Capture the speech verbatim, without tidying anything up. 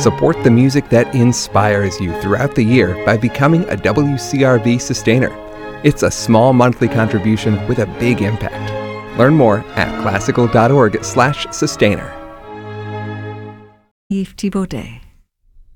Support the music that inspires you throughout the year by becoming a W C R V Sustainer. It's a small monthly contribution with a big impact. Learn more at classical dot org slash sustainer. Yves Thibaudet.